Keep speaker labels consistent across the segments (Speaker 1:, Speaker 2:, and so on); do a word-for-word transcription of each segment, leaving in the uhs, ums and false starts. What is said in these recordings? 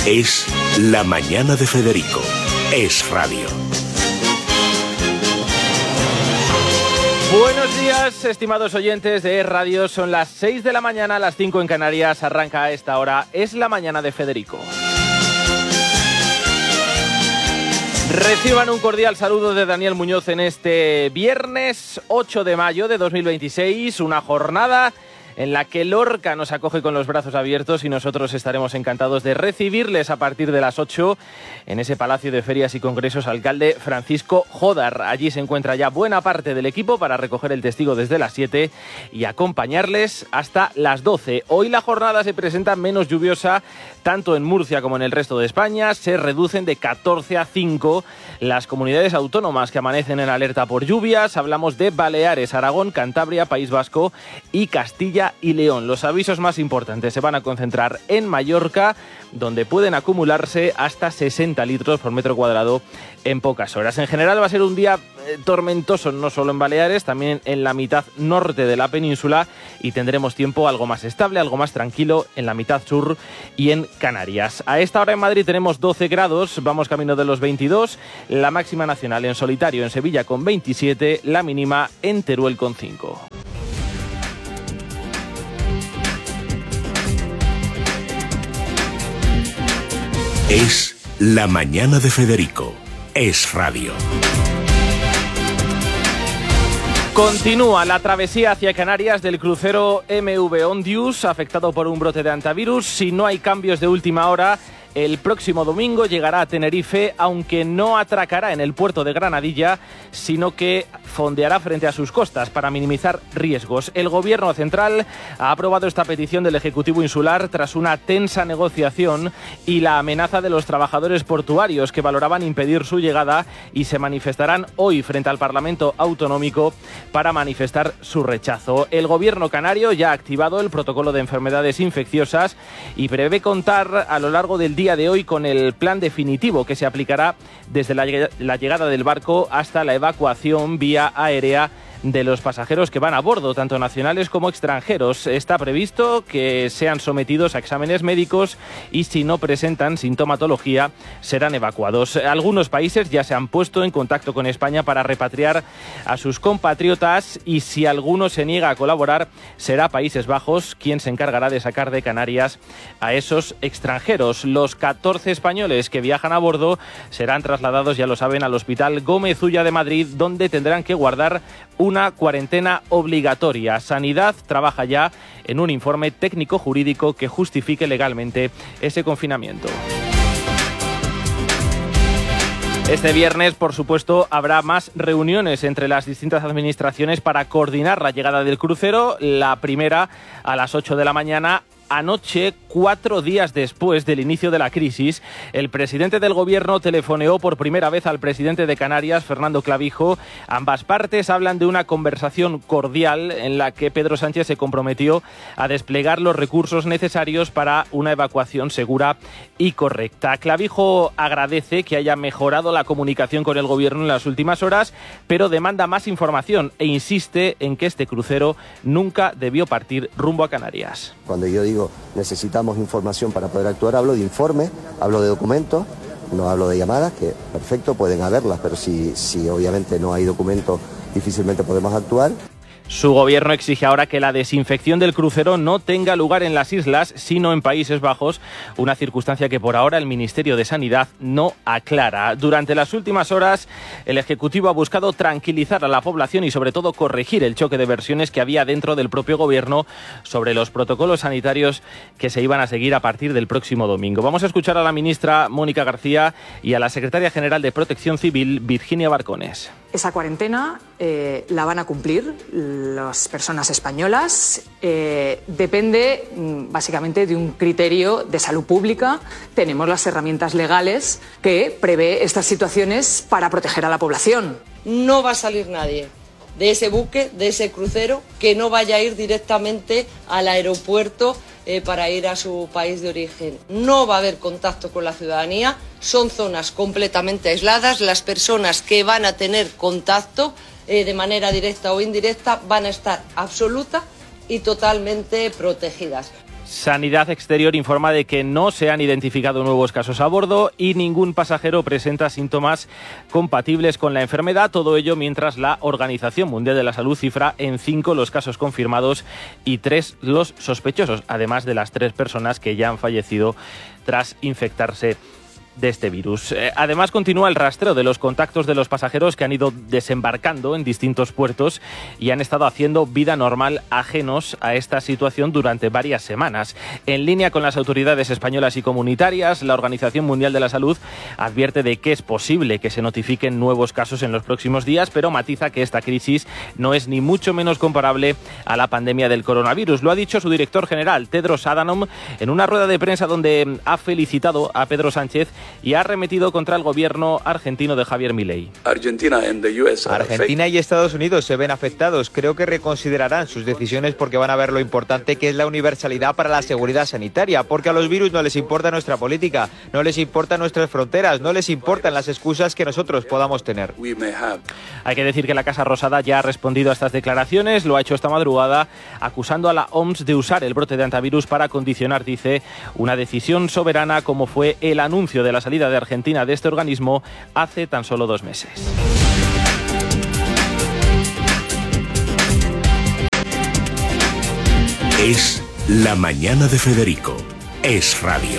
Speaker 1: Es La Mañana de Federico. Es radio.
Speaker 2: Buenos días, estimados oyentes de Es Radio. Son las seis de la mañana, las cinco en Canarias. Arranca a esta hora Es La Mañana de Federico. Reciban un cordial saludo de Daniel Muñoz en este viernes ocho de mayo de dos mil veintiséis, una jornada en la que Lorca nos acoge con los brazos abiertos y nosotros estaremos encantados de recibirles a partir de las ocho en ese Palacio de Ferias y Congresos Alcalde Francisco Jódar. Allí se encuentra ya buena parte del equipo para recoger el testigo desde las siete y acompañarles hasta las doce. Hoy la jornada se presenta menos lluviosa tanto en Murcia como en el resto de España. Se reducen de catorce a cinco las comunidades autónomas que amanecen en alerta por lluvias. Hablamos de Baleares, Aragón, Cantabria, País Vasco y Castilla y León. Los avisos más importantes se van a concentrar en Mallorca, donde pueden acumularse hasta sesenta litros por metro cuadrado en pocas horas. En general va a ser un día eh, tormentoso, no solo en Baleares, también en la mitad norte de la península, y tendremos tiempo algo más estable, algo más tranquilo en la mitad sur y en Canarias. A esta hora en Madrid tenemos doce grados, vamos camino de los veintidós, la máxima nacional en solitario en Sevilla con veintisiete, la mínima en Teruel con cinco.
Speaker 1: Es La Mañana de Federico. Es radio.
Speaker 2: Continúa la travesía hacia Canarias del crucero M V Ondius, afectado por un brote de hantavirus. Si no hay cambios de última hora, el próximo domingo llegará a Tenerife, aunque no atracará en el puerto de Granadilla, sino que fondeará frente a sus costas para minimizar riesgos. El Gobierno central ha aprobado esta petición del Ejecutivo Insular tras una tensa negociación y la amenaza de los trabajadores portuarios que valoraban impedir su llegada y se manifestarán hoy frente al Parlamento Autonómico para manifestar su rechazo. El Gobierno canario ya ha activado el protocolo de enfermedades infecciosas y prevé contar a lo largo del día de hoy con el plan definitivo que se aplicará desde la, la llegada del barco hasta la evacuación vía aérea de los pasajeros que van a bordo, tanto nacionales como extranjeros. Está previsto que sean sometidos a exámenes médicos y si no presentan sintomatología serán evacuados. Algunos países ya se han puesto en contacto con España para repatriar a sus compatriotas y si alguno se niega a colaborar será Países Bajos quien se encargará de sacar de Canarias a esos extranjeros. Los catorce españoles que viajan a bordo serán trasladados, ya lo saben, al Hospital Gómez Ulla de Madrid, donde tendrán que guardar un una cuarentena obligatoria. Sanidad trabaja ya en un informe técnico-jurídico que justifique legalmente ese confinamiento. Este viernes, por supuesto, habrá más reuniones entre las distintas administraciones para coordinar la llegada del crucero. La primera a las ocho de la mañana. Anoche, cuatro días después del inicio de la crisis, el presidente del Gobierno telefoneó por primera vez al presidente de Canarias, Fernando Clavijo. Ambas partes hablan de una conversación cordial en la que Pedro Sánchez se comprometió a desplegar los recursos necesarios para una evacuación segura y correcta. Clavijo agradece que haya mejorado la comunicación con el Gobierno en las últimas horas, pero demanda más información e insiste en que este crucero nunca debió partir rumbo a Canarias.
Speaker 3: Cuando yo digo necesitamos información para poder actuar, hablo de informes, hablo de documentos, no hablo de llamadas, que perfecto, pueden haberlas, pero si, si obviamente no hay documentos, difícilmente podemos actuar.
Speaker 2: Su gobierno exige ahora que la desinfección del crucero no tenga lugar en las islas, sino en Países Bajos, una circunstancia que por ahora el Ministerio de Sanidad no aclara. Durante las últimas horas, el Ejecutivo ha buscado tranquilizar a la población y sobre todo corregir el choque de versiones que había dentro del propio gobierno sobre los protocolos sanitarios que se iban a seguir a partir del próximo domingo. Vamos a escuchar a la ministra Mónica García y a la secretaria general de Protección Civil, Virginia Barcones.
Speaker 4: Esa cuarentena eh, la van a cumplir las personas españolas. Eh, depende básicamente de un criterio de salud pública. Tenemos las herramientas legales que prevé estas situaciones para proteger a la población.
Speaker 5: No va a salir nadie de ese buque, de ese crucero, que no vaya a ir directamente al aeropuerto eh, para ir a su país de origen. No va a haber contacto con la ciudadanía, son zonas completamente aisladas. Las personas que van a tener contacto eh, de manera directa o indirecta van a estar absoluta y totalmente protegidas.
Speaker 2: Sanidad Exterior informa de que no se han identificado nuevos casos a bordo y ningún pasajero presenta síntomas compatibles con la enfermedad. Todo ello mientras la Organización Mundial de la Salud cifra en cinco los casos confirmados y tres los sospechosos, además de las tres personas que ya han fallecido tras infectarse de este virus. Eh, además, continúa el rastreo de los contactos de los pasajeros que han ido desembarcando en distintos puertos y han estado haciendo vida normal ajenos a esta situación durante varias semanas. En línea con las autoridades españolas y comunitarias, la Organización Mundial de la Salud advierte de que es posible que se notifiquen nuevos casos en los próximos días, pero matiza que esta crisis no es ni mucho menos comparable a la pandemia del coronavirus. Lo ha dicho su director general, Tedros Adhanom, en una rueda de prensa donde ha felicitado a Pedro Sánchez y ha arremetido contra el gobierno argentino de Javier Milei.
Speaker 6: Argentina y Estados Unidos se ven afectados. Creo que reconsiderarán sus decisiones porque van a ver lo importante que es la universalidad para la seguridad sanitaria, porque a los virus no les importa nuestra política, no les importan nuestras fronteras, no les importan las excusas que nosotros podamos tener.
Speaker 2: Hay que decir que la Casa Rosada ya ha respondido a estas declaraciones, lo ha hecho esta madrugada, acusando a la O M S de usar el brote de antivirus para condicionar, dice, una decisión soberana como fue el anuncio de la salida de Argentina de este organismo hace tan solo dos meses.
Speaker 1: Es La Mañana de Federico. Es radio.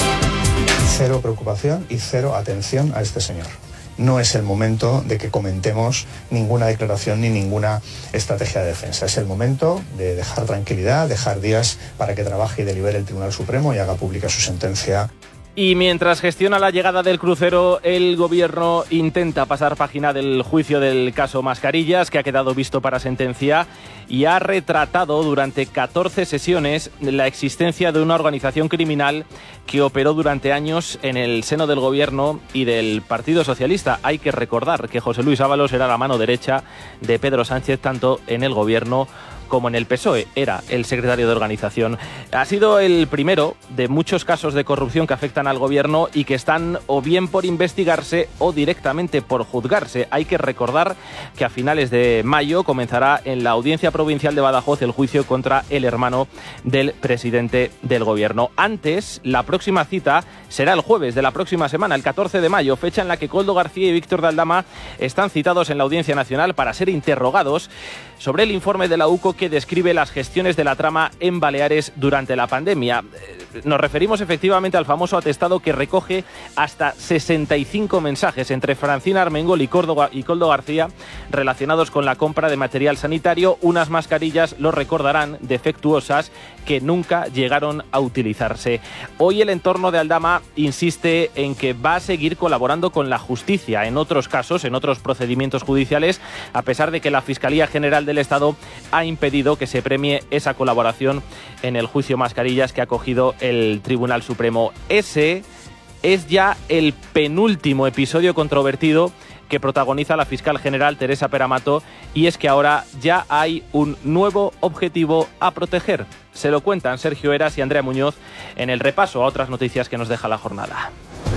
Speaker 7: Cero preocupación y cero atención a este señor. No es el momento de que comentemos ninguna declaración ni ninguna estrategia de defensa. Es el momento de dejar tranquilidad, dejar días para que trabaje y delibere el Tribunal Supremo y haga pública su sentencia.
Speaker 2: Y mientras gestiona la llegada del crucero, el gobierno intenta pasar página del juicio del caso Mascarillas, que ha quedado visto para sentencia, y ha retratado durante catorce sesiones la existencia de una organización criminal que operó durante años en el seno del gobierno y del Partido Socialista. Hay que recordar que José Luis Ábalos era la mano derecha de Pedro Sánchez, tanto en el gobierno como en el P S O E, era el secretario de organización. Ha sido el primero de muchos casos de corrupción que afectan al gobierno y que están o bien por investigarse o directamente por juzgarse. Hay que recordar que a finales de mayo comenzará en la Audiencia Provincial de Badajoz el juicio contra el hermano del presidente del gobierno. Antes, la próxima cita será el jueves de la próxima semana, el catorce de mayo, fecha en la que Koldo García y Víctor de Aldama están citados en la Audiencia Nacional para ser interrogados sobre el informe de la U C O que describe las gestiones de la trama en Baleares durante la pandemia. Nos referimos efectivamente al famoso atestado que recoge hasta sesenta y cinco mensajes entre Francina Armengol y Koldo, y Koldo García relacionados con la compra de material sanitario, unas mascarillas, lo recordarán, defectuosas, que nunca llegaron a utilizarse. Hoy el entorno de Aldama insiste en que va a seguir colaborando con la justicia en otros casos, en otros procedimientos judiciales, a pesar de que la Fiscalía General del Estado ha impedido que se premie esa colaboración en el juicio Mascarillas que ha acogido el Tribunal Supremo. Ese es ya el penúltimo episodio controvertido que protagoniza la fiscal general Teresa Peramato, y es que ahora ya hay un nuevo objetivo a proteger. Se lo cuentan Sergio Eras y Andrea Muñoz en el repaso a otras noticias que nos deja la jornada.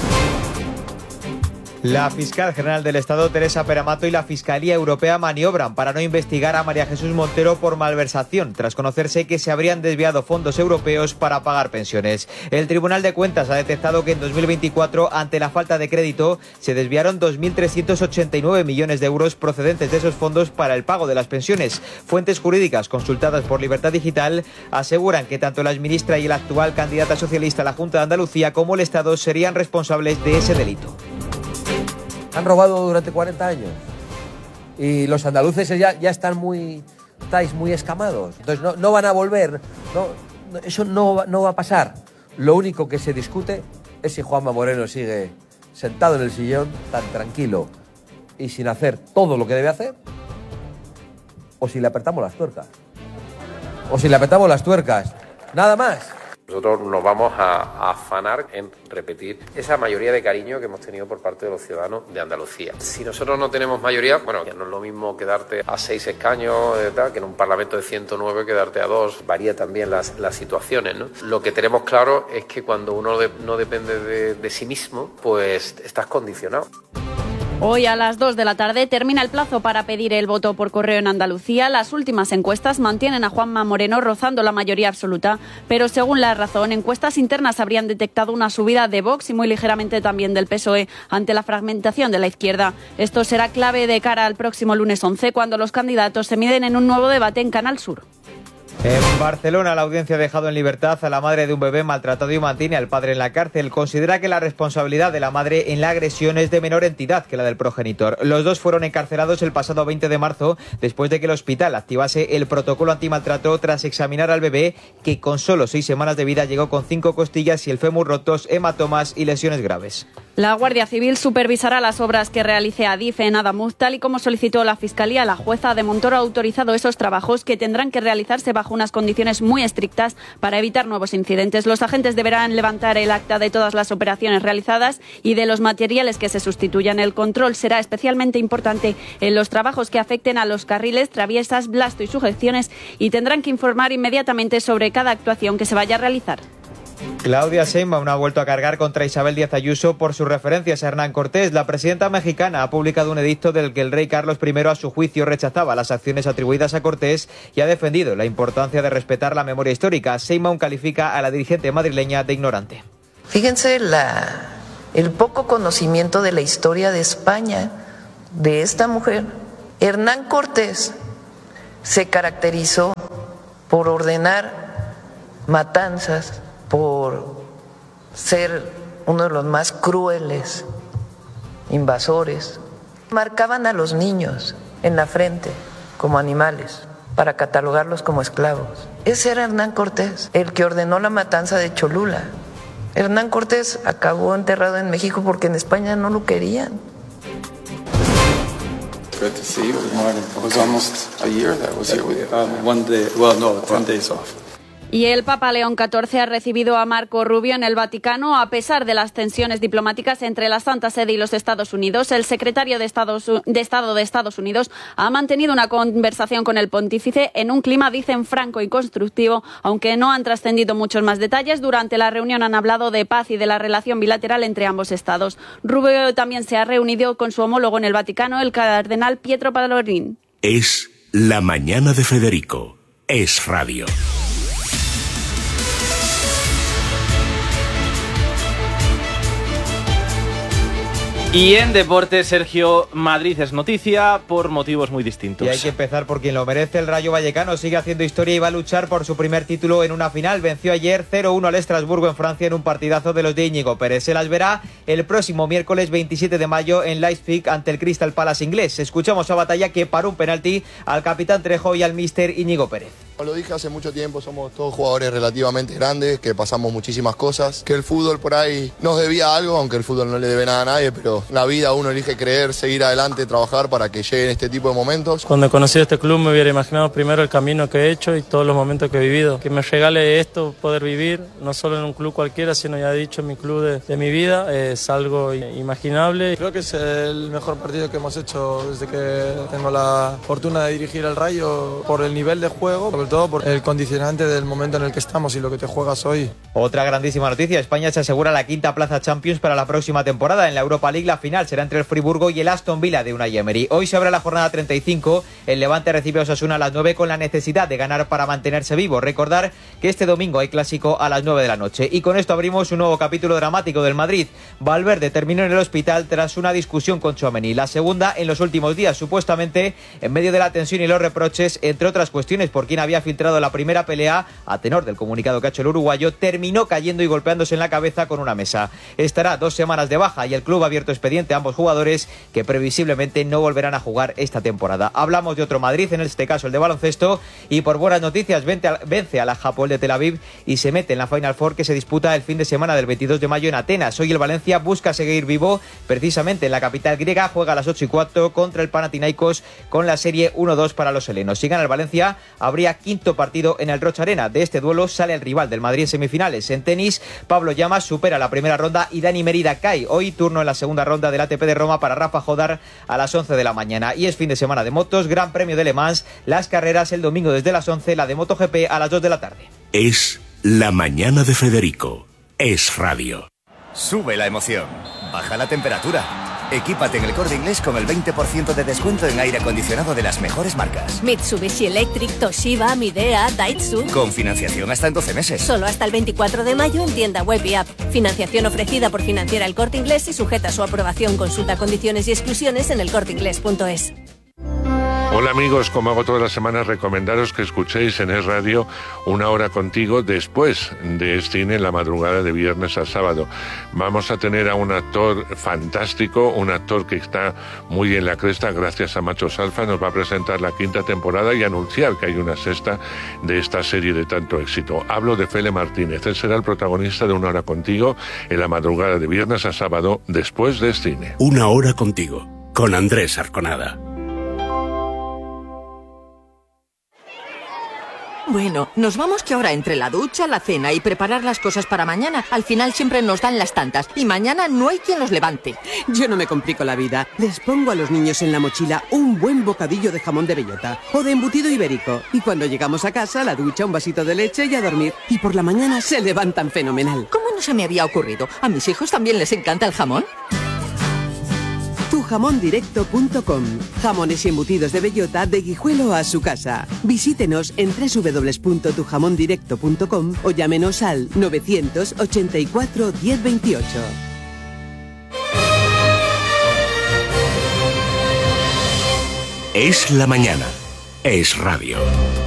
Speaker 6: La fiscal general del Estado, Teresa Peramato, y la Fiscalía Europea maniobran para no investigar a María Jesús Montero por malversación, tras conocerse que se habrían desviado fondos europeos para pagar pensiones. El Tribunal de Cuentas ha detectado que en dos mil veinticuatro, ante la falta de crédito, se desviaron dos mil trescientos ochenta y nueve millones de euros procedentes de esos fondos para el pago de las pensiones. Fuentes jurídicas consultadas por Libertad Digital aseguran que tanto la exministra y la actual candidata socialista a la Junta de Andalucía como el Estado serían responsables de ese delito.
Speaker 8: Han robado durante cuarenta años y los andaluces ya, ya están muy, estáis muy escamados. Entonces no, no van a volver, no, eso no, no va a pasar. Lo único que se discute es si Juanma Moreno sigue sentado en el sillón tan tranquilo y sin hacer todo lo que debe hacer, o si le apretamos las tuercas. O si le apretamos las tuercas. Nada más.
Speaker 9: Nosotros nos vamos a, a afanar en repetir esa mayoría de cariño que hemos tenido por parte de los ciudadanos de Andalucía. Si nosotros no tenemos mayoría, bueno, ya no es lo mismo quedarte a seis escaños eh, tal, que en un Parlamento de ciento nueve quedarte a dos. Varía también las, las situaciones, ¿no? Lo que tenemos claro es que cuando uno de, no depende de, de sí mismo, pues estás condicionado.
Speaker 10: Hoy a las dos de la tarde termina el plazo para pedir el voto por correo en Andalucía. Las últimas encuestas mantienen a Juanma Moreno rozando la mayoría absoluta, pero según La Razón, encuestas internas habrían detectado una subida de Vox y muy ligeramente también del P S O E ante la fragmentación de la izquierda. Esto será clave de cara al próximo lunes once, cuando los candidatos se miden en un nuevo debate en Canal Sur.
Speaker 6: En Barcelona, la audiencia ha dejado en libertad a la madre de un bebé maltratado y mantiene al padre en la cárcel. Considera que la responsabilidad de la madre en la agresión es de menor entidad que la del progenitor. Los dos fueron encarcelados el pasado veinte de marzo después de que el hospital activase el protocolo antimaltrato tras examinar al bebé, que con solo seis semanas de vida llegó con cinco costillas y el fémur rotos, hematomas y lesiones graves.
Speaker 10: La Guardia Civil supervisará las obras que realice Adif en Adamuz, tal y como solicitó la Fiscalía. La jueza de Montoro ha autorizado esos trabajos, que tendrán que realizarse bajo unas condiciones muy estrictas para evitar nuevos incidentes. Los agentes deberán levantar el acta de todas las operaciones realizadas y de los materiales que se sustituyan. El control será especialmente importante en los trabajos que afecten a los carriles, traviesas, blasto y sujeciones, y tendrán que informar inmediatamente sobre cada actuación que se vaya a realizar.
Speaker 6: Claudia Sheinbaum ha vuelto a cargar contra Isabel Díaz Ayuso por sus referencias a Hernán Cortés. La presidenta mexicana ha publicado un edicto del que el rey Carlos primero a su juicio rechazaba las acciones atribuidas a Cortés y ha defendido la importancia de respetar la memoria histórica. Sheinbaum califica a la dirigente madrileña de ignorante.
Speaker 11: Fíjense la, el poco conocimiento de la historia de España de esta mujer. Hernán Cortés se caracterizó por ordenar matanzas, por ser uno de los más crueles invasores. Marcaban a los niños en la frente como animales para catalogarlos como esclavos. Ese era Hernán Cortés, el que ordenó la matanza de Cholula. Hernán Cortés acabó enterrado en México porque en España no lo querían.
Speaker 12: Good to see you. Good morning. It was almost a year that I was here with you. Um, one day, well, no, ten days off.
Speaker 10: Y el Papa León catorce ha recibido a Marco Rubio en el Vaticano a pesar de las tensiones diplomáticas entre la Santa Sede y los Estados Unidos. El secretario de, Estados, de Estado de Estados Unidos ha mantenido una conversación con el pontífice en un clima, dicen, franco y constructivo, aunque no han trascendido muchos más detalles. Durante la reunión han hablado de paz y de la relación bilateral entre ambos estados. Rubio también se ha reunido con su homólogo en el Vaticano, el cardenal Pietro Parolin.
Speaker 1: Es La Mañana de Federico. Es Radio.
Speaker 2: Y en deporte, Sergio, Madrid es noticia por motivos muy distintos.
Speaker 6: Y hay que empezar por quien lo merece. El Rayo Vallecano sigue haciendo historia y va a luchar por su primer título en una final. Venció ayer cero uno al Estrasburgo en Francia en un partidazo de los de Íñigo Pérez. Se las verá el próximo miércoles veintisiete de mayo en Leipzig ante el Crystal Palace inglés. Escuchamos a Batalla, que paró un penalti al capitán Trejo y al míster Íñigo Pérez.
Speaker 13: Lo dije hace mucho tiempo, somos todos jugadores relativamente grandes, que pasamos muchísimas cosas, que el fútbol por ahí nos debía algo, aunque el fútbol no le debe nada a nadie, pero en la vida uno elige creer, seguir adelante, trabajar para que lleguen este tipo de momentos.
Speaker 14: Cuando conocí este club me hubiera imaginado primero el camino que he hecho y todos los momentos que he vivido. Que me regale esto, poder vivir, no solo en un club cualquiera, sino ya he dicho en mi club de, de mi vida, es algo imaginable.
Speaker 15: Creo que es el mejor partido que hemos hecho desde que tengo la fortuna de dirigir al Rayo, por el nivel de juego, sobre todo por el condicionante del momento en el que estamos y lo que te juegas hoy.
Speaker 6: Otra grandísima noticia: España se asegura la quinta plaza Champions para la próxima temporada. En la Europa League la final será entre el Friburgo y el Aston Villa de Unai Emery. Hoy se abre la jornada treinta y cinco, el Levante recibe a Osasuna a las nueve con la necesidad de ganar para mantenerse vivo. Recordar que este domingo hay clásico a las nueve de la noche. Y con esto abrimos un nuevo capítulo dramático del Madrid. Valverde terminó en el hospital tras una discusión con Tchouaméni, la segunda en los últimos días, supuestamente en medio de la tensión y los reproches, entre otras cuestiones por quien había filtrado la primera pelea. A tenor del comunicado que ha hecho el uruguayo, terminó cayendo y golpeándose en la cabeza con una mesa. Estará dos semanas de baja y el club ha abierto expediente a ambos jugadores, que previsiblemente no volverán a jugar esta temporada. Hablamos de otro Madrid, en este caso el de baloncesto, y por buenas noticias vence a la Hapoel de Tel Aviv y se mete en la Final Four, que se disputa el fin de semana del veintidós de mayo en Atenas. Hoy el Valencia busca seguir vivo precisamente en la capital griega, juega a las ocho y cuarto contra el Panathinaikos con la serie uno dos para los helenos. Si gana el Valencia, habría quinto partido en el Rocha Arena. De este duelo sale el rival del Madrid en semifinales. En tenis, Pablo Llamas supera la primera ronda y Dani Merida cae. Hoy turno en la segunda ronda del A T P de Roma para Rafa Jodar a las once de la mañana. Y es fin de semana de motos, Gran Premio de Le Mans, las carreras el domingo desde las once, la de MotoGP a las dos de la tarde.
Speaker 1: Es La Mañana de Federico. Es Radio.
Speaker 16: Sube la emoción, baja la temperatura. Equípate en El Corte Inglés con el veinte por ciento de descuento en aire acondicionado de las mejores marcas.
Speaker 17: Mitsubishi Electric, Toshiba, Midea, Daitsu.
Speaker 16: Con financiación hasta en doce meses.
Speaker 17: Solo hasta el veinticuatro de mayo en tienda web y app. Financiación ofrecida por Financiera El Corte Inglés y sujeta a su aprobación. Consulta condiciones y exclusiones en elcorteingles punto es.
Speaker 18: Hola amigos, como hago todas las semanas, recomendaros que escuchéis en Es Radio Una Hora Contigo después de cine en la madrugada de viernes a sábado. Vamos a tener a un actor fantástico, un actor que está muy en la cresta gracias a Machos Alfa. Nos va a presentar la quinta temporada y anunciar que hay una sexta de esta serie de tanto éxito. Hablo de Fele Martínez. Él será el protagonista de Una Hora Contigo en la madrugada de viernes a sábado después de cine.
Speaker 1: Una Hora Contigo, con Andrés Arconada.
Speaker 19: Bueno, nos vamos que ahora entre la ducha, la cena y preparar las cosas para mañana, al final siempre nos dan las tantas y mañana no hay quien los levante.
Speaker 20: Yo no me complico la vida. Les pongo a los niños en la mochila un buen bocadillo de jamón de bellota o de embutido ibérico. Y cuando llegamos a casa, la ducha, un vasito de leche y a dormir. Y por la mañana se levantan fenomenal.
Speaker 19: ¿Cómo no se me había ocurrido? ¿A mis hijos también les encanta el jamón?
Speaker 20: tu jamón directo punto com. Jamones y embutidos de bellota de Guijuelo a su casa. Visítenos en doble u doble u doble u punto tu jamón directo punto com o llámenos al novecientos ochenta y cuatro diez veintiocho.
Speaker 1: Es la mañana. Es radio.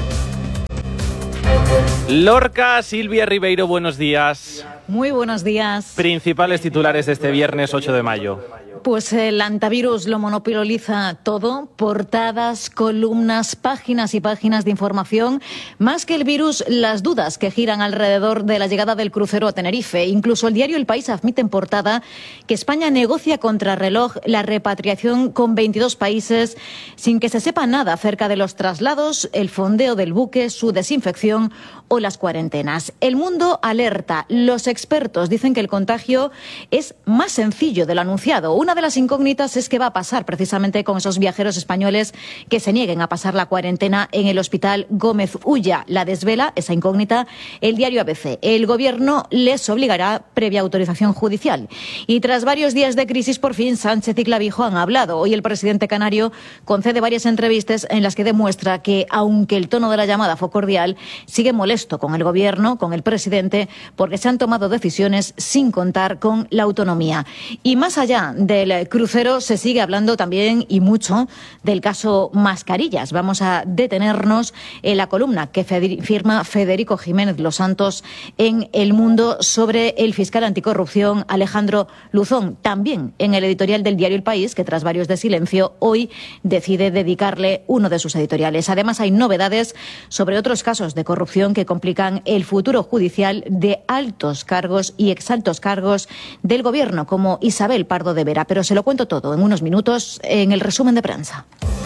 Speaker 2: Lorca, Silvia Ribeiro, buenos días.
Speaker 21: Muy buenos días.
Speaker 2: Principales titulares de este viernes ocho de mayo.
Speaker 21: Pues el antivirus lo monopoliza todo, portadas, columnas, páginas y páginas de información. Más que el virus, las dudas que giran alrededor de la llegada del crucero a Tenerife. Incluso el diario El País admite en portada que España negocia contrarreloj la repatriación con veintidós países sin que se sepa nada acerca de los traslados, el fondeo del buque, su desinfección o las cuarentenas. El Mundo alerta. Los expertos dicen que el contagio es más sencillo de lo anunciado. Una de las incógnitas es qué va a pasar precisamente con esos viajeros españoles que se nieguen a pasar la cuarentena en el Hospital Gómez Ulla. La desvela esa incógnita el diario A B C. El Gobierno les obligará previa autorización judicial. Y tras varios días de crisis, por fin Sánchez y Clavijo han hablado. Hoy el presidente canario concede varias entrevistas en las que demuestra que, aunque el tono de la llamada fue cordial, sigue molesto con el Gobierno, con el presidente, porque se han tomado decisiones sin contar con la autonomía. Y más allá del crucero se sigue hablando también y mucho del caso Mascarillas. Vamos a detenernos en la columna que firma Federico Jiménez Los Santos en El Mundo sobre el fiscal anticorrupción Alejandro Luzón. También en el editorial del diario El País, que tras varios de silencio hoy decide dedicarle uno de sus editoriales. Además hay novedades sobre otros casos de corrupción que complican el futuro judicial de altos cargos y exaltos cargos del Gobierno, como Isabel Pardo de Vera. Pero se lo cuento todo en unos minutos en el resumen de prensa.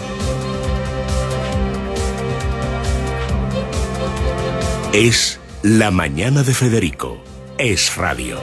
Speaker 1: Es la mañana de Federico. Es radio.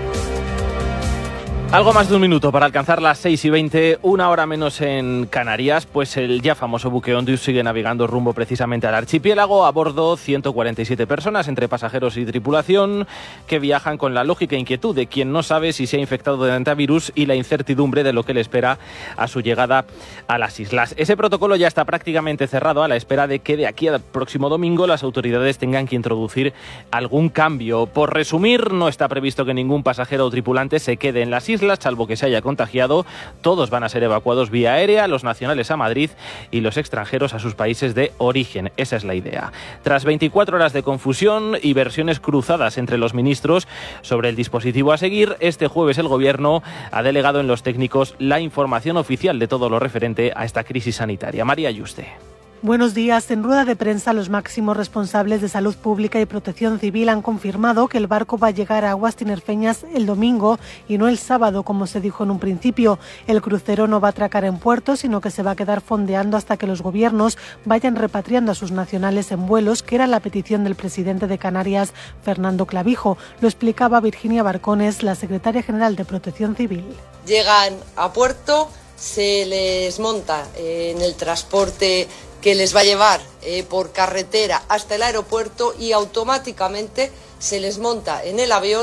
Speaker 2: Algo más de un minuto para alcanzar las seis y veinte, una hora menos en Canarias, pues el ya famoso buque Ondius sigue navegando rumbo precisamente al archipiélago. A bordo ciento cuarenta y siete personas, entre pasajeros y tripulación, que viajan con la lógica inquietud de quien no sabe si se ha infectado de antivirus y la incertidumbre de lo que le espera a su llegada a las islas. Ese protocolo ya está prácticamente cerrado a la espera de que de aquí al próximo domingo las autoridades tengan que introducir algún cambio. Por resumir, no está previsto que ningún pasajero o tripulante se quede en las islas, salvo que se haya contagiado. Todos van a ser evacuados vía aérea, los nacionales a Madrid y los extranjeros a sus países de origen. Esa es la idea. Tras veinticuatro horas de confusión y versiones cruzadas entre los ministros sobre el dispositivo a seguir, este jueves el Gobierno ha delegado en los técnicos la información oficial de todo lo referente a esta crisis sanitaria. María Yuste.
Speaker 22: Buenos días. En rueda de prensa, los máximos responsables de Salud Pública y Protección Civil han confirmado que el barco va a llegar a aguas tinerfeñas el domingo y no el sábado, como se dijo en un principio. El crucero no va a atracar en puerto, sino que se va a quedar fondeando hasta que los gobiernos vayan repatriando a sus nacionales en vuelos, que era la petición del presidente de Canarias, Fernando Clavijo. Lo explicaba Virginia Barcones, la secretaria general de Protección Civil.
Speaker 5: Llegan a puerto, se les monta en el transporte que les va a llevar eh, por carretera hasta el aeropuerto y automáticamente se les monta en el avión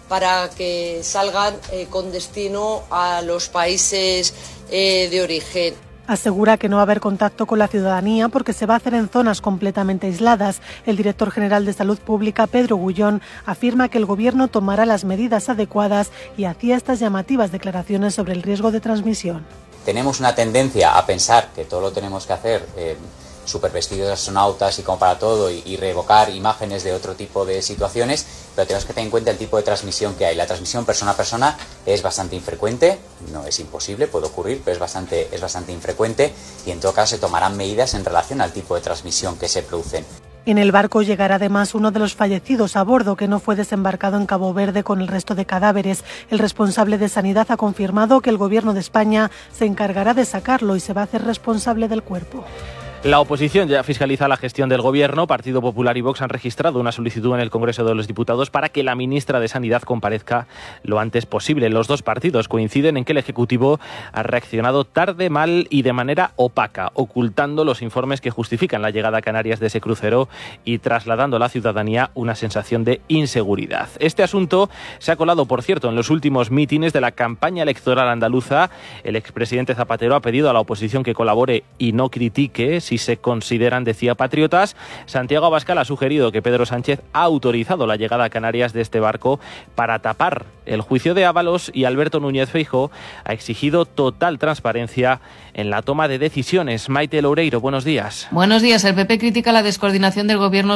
Speaker 5: para que salgan eh, con destino a los países eh, de origen.
Speaker 22: Asegura que no va a haber contacto con la ciudadanía porque se va a hacer en zonas completamente aisladas. El director general de Salud Pública, Pedro Gullón, afirma que el Gobierno tomará las medidas adecuadas y hacía estas llamativas declaraciones sobre el riesgo de transmisión.
Speaker 3: Tenemos una tendencia a pensar que todo lo tenemos que hacer eh, súper vestidos de astronautas y como para todo y, y reevocar imágenes de otro tipo de situaciones, pero tenemos que tener en cuenta el tipo de transmisión que hay. La transmisión persona a persona es bastante infrecuente, no es imposible, puede ocurrir, pero es bastante, es bastante infrecuente y en todo caso se tomarán medidas en relación al tipo de transmisión que se producen.
Speaker 22: En el barco llegará además uno de los fallecidos a bordo que no fue desembarcado en Cabo Verde con el resto de cadáveres. El responsable de Sanidad ha confirmado que el Gobierno de España se encargará de sacarlo y se va a hacer responsable del cuerpo.
Speaker 2: La oposición ya fiscaliza la gestión del Gobierno. Partido Popular y Vox han registrado una solicitud en el Congreso de los Diputados para que la ministra de Sanidad comparezca lo antes posible. Los dos partidos coinciden en que el Ejecutivo ha reaccionado tarde, mal y de manera opaca, ocultando los informes que justifican la llegada a Canarias de ese crucero y trasladando a la ciudadanía una sensación de inseguridad. Este asunto se ha colado, por cierto, en los últimos mítines de la campaña electoral andaluza. El expresidente Zapatero ha pedido a la oposición que colabore y no critique si se consideran, decía, patriotas. Santiago Abascal ha sugerido que Pedro Sánchez ha autorizado la llegada a Canarias de este barco para tapar el juicio de Ábalos y Alberto Núñez Feijóo ha exigido total transparencia en la toma de decisiones. Maite Loureiro, buenos días.
Speaker 4: Buenos días. El P P critica la descoordinación del Gobierno